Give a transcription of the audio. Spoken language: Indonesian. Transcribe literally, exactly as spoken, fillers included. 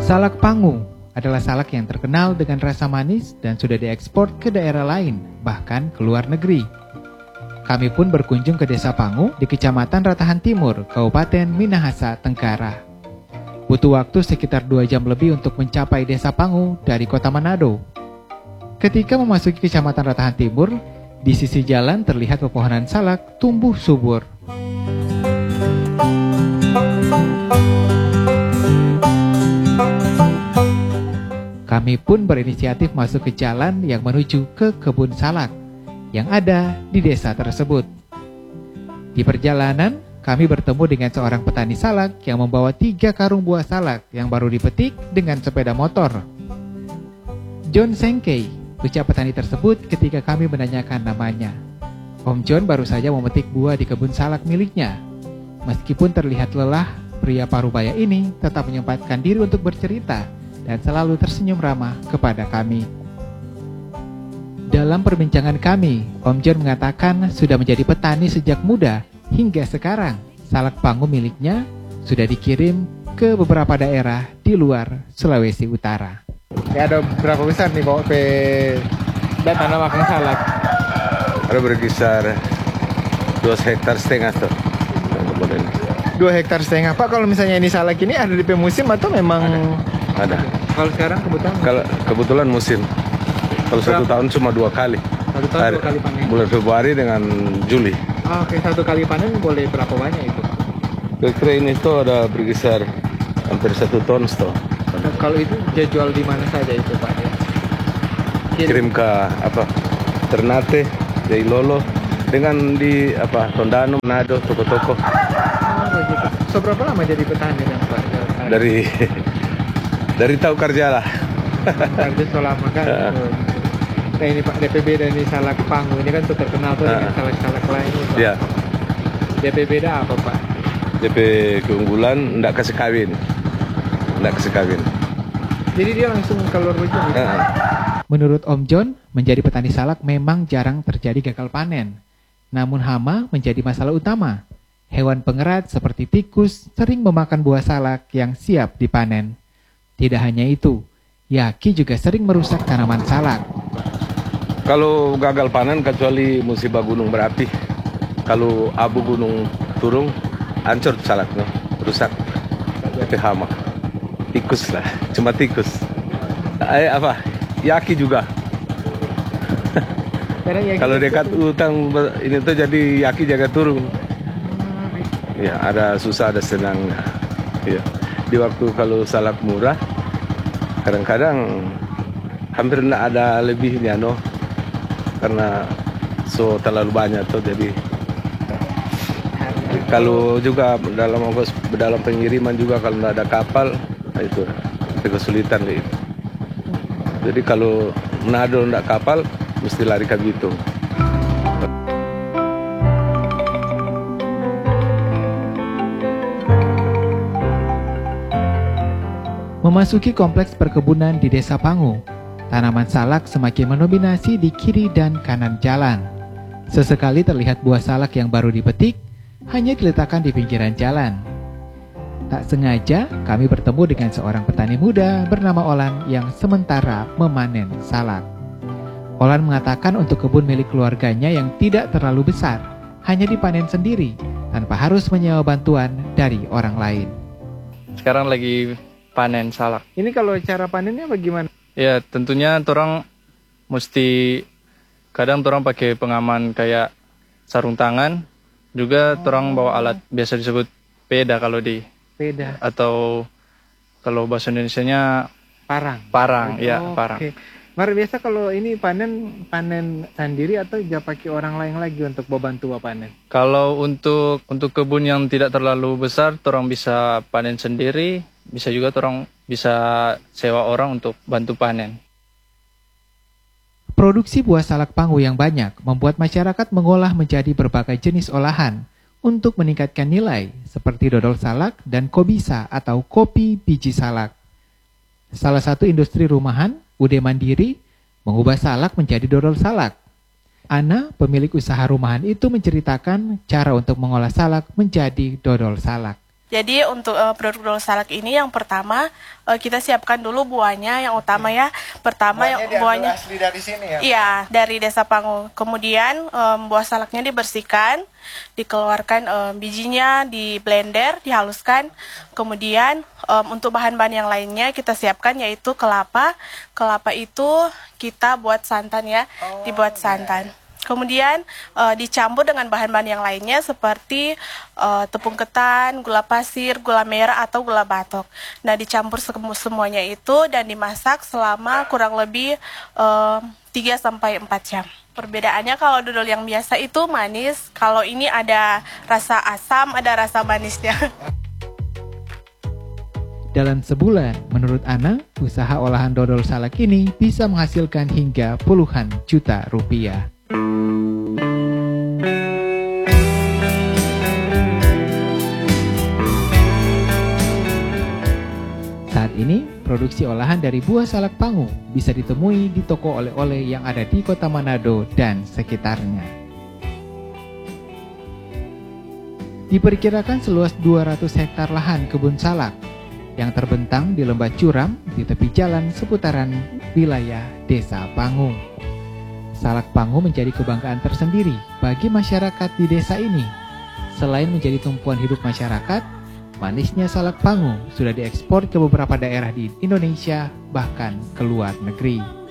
Salak Pangu adalah salak yang terkenal dengan rasa manis dan sudah diekspor ke daerah lain, bahkan ke luar negeri. Kami pun berkunjung ke Desa Pangu di Kecamatan Ratahan Timur, Kabupaten Minahasa Tenggara. Butuh waktu sekitar dua jam lebih untuk mencapai Desa Pangu dari kota Manado. Ketika memasuki Kecamatan Ratahan Timur, di sisi jalan terlihat pepohonan salak tumbuh subur. Kami pun berinisiatif masuk ke jalan yang menuju ke kebun salak yang ada di desa tersebut. Di perjalanan, kami bertemu dengan seorang petani salak yang membawa tiga karung buah salak yang baru dipetik dengan sepeda motor. John Sengkei, ucap petani tersebut ketika kami menanyakan namanya. Om John baru saja memetik buah di kebun salak miliknya. Meskipun terlihat lelah, pria parubaya ini tetap menyempatkan diri untuk bercerita dan selalu tersenyum ramah kepada kami. Dalam perbincangan kami, Om John mengatakan sudah menjadi petani sejak muda hingga sekarang. Salak Pangu miliknya sudah dikirim ke beberapa daerah di luar Sulawesi Utara. Ya, ada berapa besar nih bawa pe dan tanam makan salak? Ada berkisar dua hektar setengah tuh. Dua hektar setengah. Pak, kalau misalnya ini salak ini ada di musim atau memang ada? Kalau sekarang kebetulan? Kalau kebetulan musim. Kalau satu tahun cuma dua kali. Satu tahun Hari, dua kali panen. Bulan Februari dengan Juli. Oh, oke, satu kali panen boleh berapa banyak itu? Kira-kira ini tuh ada berkisar hampir satu ton tuh. Kalau itu dia jual di mana saja itu Pak? Ya? Kirim ke apa? Ternate, Jailolo, dengan di apa? Tondano, Manado, toko-toko. Oh, begitu. Seberapa lama jadi petani dan Pak? Dari dari tahu kerja lah. Kerja selama kan. Nah ini Pak, D P B dan ini salak Pangu ini kan tuh terkenal tuh dengan salak-salak lain. Iya. D P B dah apa Pak? D P keunggulan ndak kasih kawin. Ndak kasih kawin. Jadi dia langsung keluar ujung gitu. Uh. Menurut Om John, menjadi petani salak memang jarang terjadi gagal panen. Namun hama menjadi masalah utama. Hewan pengerat seperti tikus sering memakan buah salak yang siap dipanen. Tidak hanya itu, yaki juga sering merusak tanaman salak. Kalau gagal panen kecuali musibah gunung berapi. Kalau abu gunung turun, hancur salaknya, rusak. Itu hama. Tikus lah, cuma tikus. Eh apa? Yaki juga. Kalau dekat utang ini tuh jadi yaki jaga turun. Ya, ada susah ada senangnya. Ya. Di waktu kalau salak murah, kadang-kadang hampir tidak ada lebihnya, no. Karena so terlalu banyak tuh jadi. Kalau juga dalam dalam pengiriman juga kalau tidak ada kapal, itu kesulitan gitu. Jadi kalau Manado tidak kapal, mesti lari ke Bitung. Memasuki kompleks perkebunan di Desa Pangu, tanaman salak semakin mendominasi di kiri dan kanan jalan. Sesekali terlihat buah salak yang baru dipetik, hanya diletakkan di pinggiran jalan. Tak sengaja, kami bertemu dengan seorang petani muda bernama Olan yang sementara memanen salak. Olan mengatakan untuk kebun milik keluarganya yang tidak terlalu besar, hanya dipanen sendiri, tanpa harus menyewa bantuan dari orang lain. Sekarang lagi panen salak. Ini kalau cara panennya bagaimana? Ya tentunya orang mesti kadang orang pakai pengaman kayak sarung tangan, juga oh. orang bawa alat biasa disebut peda kalau di peda atau kalau bahasa Indonesianya parang. Parang, oh, ya okay. parang. Mar biasa kalau ini panen panen sendiri atau juga pakai orang lain lagi untuk membantu panen? Kalau untuk untuk kebun yang tidak terlalu besar, orang bisa panen sendiri. Bisa juga orang bisa sewa orang untuk bantu panen. Produksi buah salak Pangu yang banyak membuat masyarakat mengolah menjadi berbagai jenis olahan untuk meningkatkan nilai seperti dodol salak dan kobisa atau kopi biji salak. Salah satu industri rumahan, Ude Mandiri, mengubah salak menjadi dodol salak. Ana, pemilik usaha rumahan itu menceritakan cara untuk mengolah salak menjadi dodol salak. Jadi untuk uh, produk dodol salak ini yang pertama uh, kita siapkan dulu buahnya yang utama ya. Pertama yang buahnya asli dari sini ya. Iya, dari Desa Pangu. Kemudian um, buah salaknya dibersihkan, dikeluarkan um, bijinya, di blender, dihaluskan. Kemudian um, untuk bahan-bahan yang lainnya kita siapkan yaitu kelapa. Kelapa itu kita buat santan ya, Oh, dibuat santan. Kemudian uh, dicampur dengan bahan-bahan yang lainnya seperti uh, tepung ketan, gula pasir, gula merah atau gula batok. Nah, dicampur semuanya itu dan dimasak selama kurang lebih uh, tiga sampai empat jam. Perbedaannya kalau dodol yang biasa itu manis, kalau ini ada rasa asam, ada rasa manisnya. Dalam sebulan, menurut Ana, usaha olahan dodol salak ini bisa menghasilkan hingga puluhan juta rupiah. Saat ini, produksi olahan dari buah salak Pangu bisa ditemui di toko oleh-oleh yang ada di Kota Manado dan sekitarnya. Diperkirakan seluas dua ratus hektar lahan kebun salak yang terbentang di lembah curam di tepi jalan seputaran wilayah Desa Pangu. Salak Pangu menjadi kebanggaan tersendiri bagi masyarakat di desa ini. Selain menjadi tumpuan hidup masyarakat, manisnya salak Pangu sudah diekspor ke beberapa daerah di Indonesia, bahkan ke luar negeri.